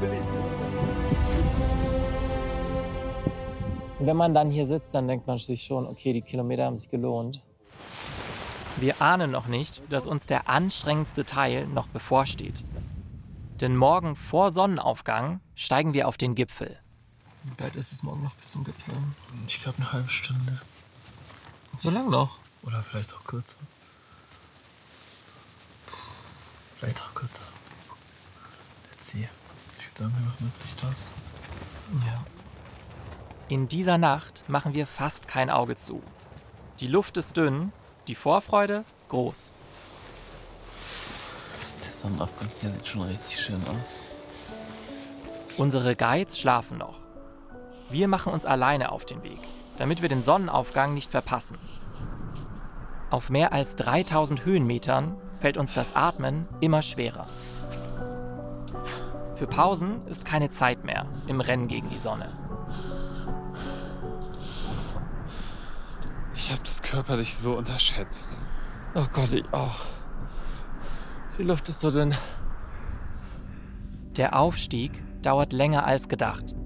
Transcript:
Wenn man dann hier sitzt, dann denkt man sich schon, okay, die Kilometer haben sich gelohnt. Wir ahnen noch nicht, dass uns der anstrengendste Teil noch bevorsteht. Denn morgen vor Sonnenaufgang steigen wir auf den Gipfel. Wie weit ist es morgen noch bis zum Gipfel? Ich glaube eine halbe Stunde. So lang noch? Oder vielleicht auch kürzer. Vielleicht auch kürzer. Let's see. Ich würde sagen, wir machen das nicht aus. Ja. In dieser Nacht machen wir fast kein Auge zu. Die Luft ist dünn, die Vorfreude groß. Der Sonnenaufgang hier sieht schon richtig schön aus. Unsere Guides schlafen noch. Wir machen uns alleine auf den Weg, damit wir den Sonnenaufgang nicht verpassen. Auf mehr als 3000 Höhenmetern fällt uns das Atmen immer schwerer. Für Pausen ist keine Zeit mehr im Rennen gegen die Sonne. Ich habe das körperlich so unterschätzt. Oh Gott, ich auch. Die Luft ist so dünn. Der Aufstieg dauert länger als gedacht.